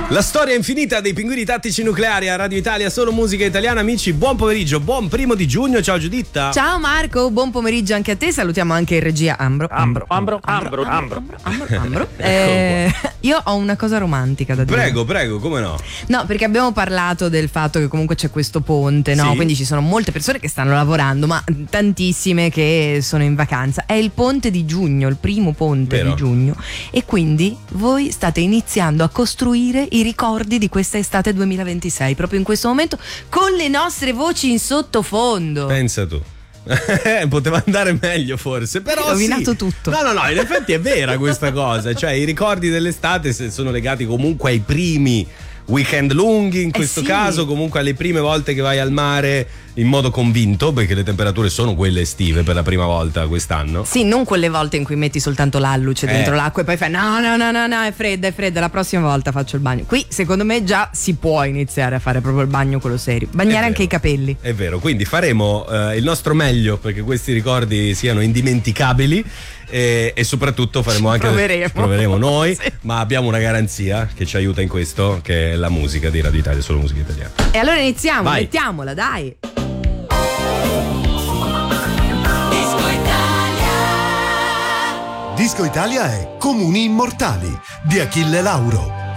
La storia infinita dei pinguini tattici nucleari a Radio Italia, solo musica italiana. Amici, buon pomeriggio, buon 1° giugno. Ciao Giuditta. Ciao Marco, buon pomeriggio anche a te. Salutiamo anche in regia Ambro. Io ho una cosa romantica da dire. Prego, come no? No, perché abbiamo parlato del fatto che comunque c'è questo ponte, no? Sì. Quindi ci sono molte persone che stanno lavorando, ma tantissime che sono in vacanza. È il ponte di giugno, il primo ponte Vero. di giugno. E quindi voi state iniziando a costruire i ricordi di questa estate 2026, proprio in questo momento, con le nostre voci in sottofondo. Pensa tu. Poteva andare meglio forse, però Hai rovinato sì. tutto. No, in effetti è vera questa cosa. Cioè i ricordi dell'estate sono legati comunque ai primi weekend lunghi, in questo sì. caso comunque alle prime volte che vai al mare in modo convinto, perché le temperature sono quelle estive per la prima volta quest'anno. Sì, non quelle volte in cui metti soltanto l'alluce dentro l'acqua e poi fai no, è fredda, la prossima volta faccio il bagno. Qui secondo me già si può iniziare a fare proprio il bagno quello serio, bagnare anche i capelli. È vero, quindi faremo il nostro meglio perché questi ricordi siano indimenticabili e soprattutto faremo proveremo noi, sì. Ma abbiamo una garanzia che ci aiuta in questo, che è la musica di Radio Italia, solo musica italiana. E allora iniziamo, Vai. mettiamola, dai. Disco Italia è Comuni Immortali di Achille Lauro.